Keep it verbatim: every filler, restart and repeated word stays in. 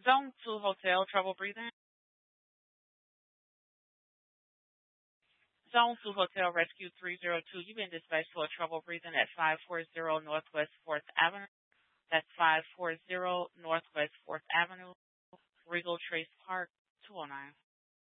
Zone two Hotel, trouble breathing. Zone two Hotel Rescue three zero two, you've been dispatched for trouble breathing at five forty Northwest fourth Avenue. That's five forty